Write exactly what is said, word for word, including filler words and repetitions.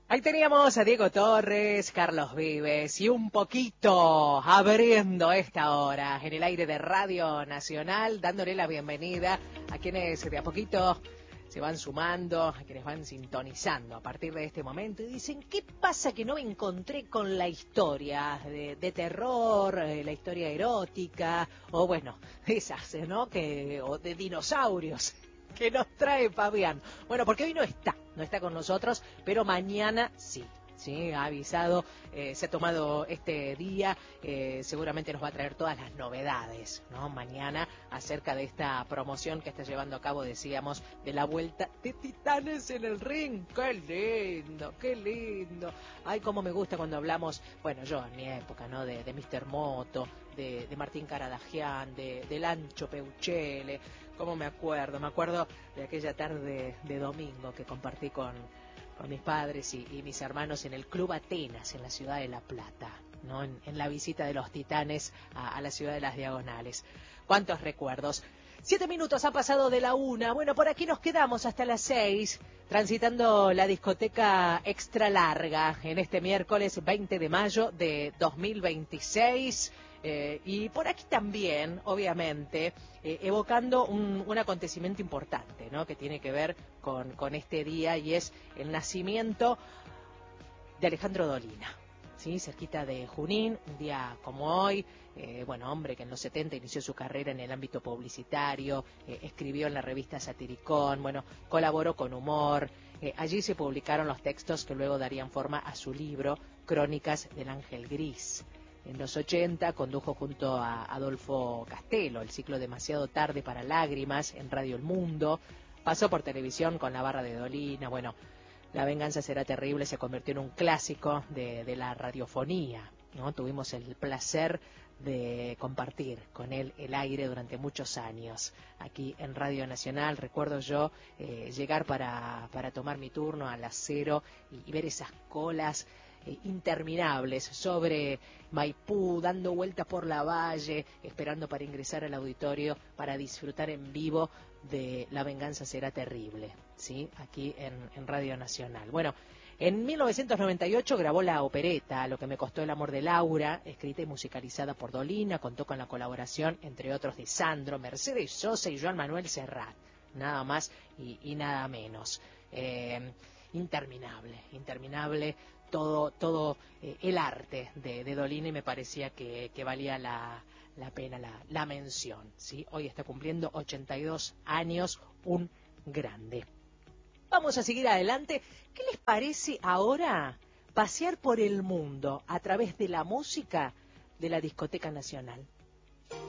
Ahí teníamos a Diego Torres, Carlos Vives y un poquito abriendo esta hora en el aire de Radio Nacional, dándole la bienvenida a quienes de a poquito se van sumando, a quienes van sintonizando a partir de este momento y dicen, ¿qué pasa que no me encontré con la historia de, de terror, eh, la historia erótica, o bueno, esas, ¿no? Que, o de dinosaurios que nos trae Fabián? Bueno, porque hoy no está, no está con nosotros, pero mañana sí. Sí, ha avisado, eh, se ha tomado este día, eh, seguramente nos va a traer todas las novedades, ¿no? Mañana acerca de esta promoción que está llevando a cabo, decíamos, de la vuelta de Titanes en el ring. ¡Qué lindo, qué lindo! Ay, cómo me gusta cuando hablamos, bueno, yo en mi época, ¿no? De, de míster Moto, de, de Martín Caradagian, de, de Lancho Peuchele, cómo me acuerdo, me acuerdo de aquella tarde de domingo que compartí con... con mis padres y, y mis hermanos en el Club Atenas, en la ciudad de La Plata, ¿no? En, en la visita de los Titanes a, a la ciudad de las Diagonales. ¿Cuántos recuerdos? Siete minutos han pasado de la una. Bueno, por aquí nos quedamos hasta las seis, transitando la discoteca extra larga en este miércoles veinte de mayo de dos mil veintiséis. Eh, y por aquí también, obviamente, eh, evocando un, un acontecimiento importante, ¿no? Que tiene que ver con, con este día, y es el nacimiento de Alejandro Dolina, ¿sí? Cerquita de Junín, un día como hoy. Eh, bueno, hombre que en los setenta inició su carrera en el ámbito publicitario, eh, escribió en la revista Satiricón, bueno, colaboró con Humor. Eh, allí se publicaron los textos que luego darían forma a su libro Crónicas del Ángel Gris. En los ochenta condujo junto a Adolfo Castelo el ciclo Demasiado tarde para lágrimas en Radio El Mundo. Pasó por televisión con La Barra de Dolina. Bueno, La venganza será terrible se convirtió en un clásico de, de la radiofonía, ¿no? Tuvimos el placer de compartir con él el aire durante muchos años aquí en Radio Nacional. Recuerdo yo eh, llegar para, para tomar mi turno a las cero y, y ver esas colas Eh, interminables sobre Maipú, dando vueltas por la valle, esperando para ingresar al auditorio para disfrutar en vivo de La venganza será terrible, ¿sí? Aquí en, en Radio Nacional. Bueno, en mil novecientos noventa y ocho grabó la opereta Lo que me costó el amor de Laura, escrita y musicalizada por Dolina. Contó con la colaboración, entre otros, de Sandro, Mercedes Sosa y Joan Manuel Serrat, nada más y, y nada menos. Eh, interminable, interminable todo todo eh, el arte de, de Dolina, y me parecía que, que valía la, la pena la, la mención, ¿sí? Hoy está cumpliendo ochenta y dos años, un grande. Vamos a seguir adelante. ¿Qué les parece ahora pasear por el mundo a través de la música de la Discoteca Nacional?